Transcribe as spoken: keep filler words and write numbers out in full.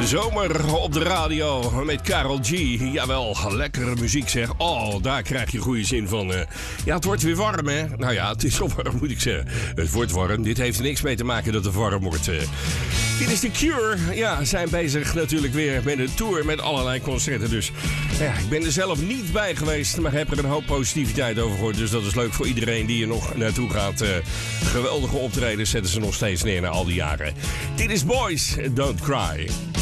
Zomer op de radio met Karel G. Jawel, lekkere muziek zeg. Oh, daar krijg je goede zin van. Ja, het wordt weer warm, hè? Nou ja, het is al warm, moet ik zeggen. Het wordt warm. Dit heeft er niks mee te maken dat het warm wordt. Dit is The Cure. Ja, zijn bezig natuurlijk weer met een tour met allerlei concerten. Dus ja, ik ben er zelf niet bij geweest, maar heb er een hoop positiviteit over gehoord. Dus dat is leuk voor iedereen die er nog naartoe gaat. Uh, geweldige optredens zetten ze nog steeds neer na al die jaren. Dit is Boys, Don't Cry.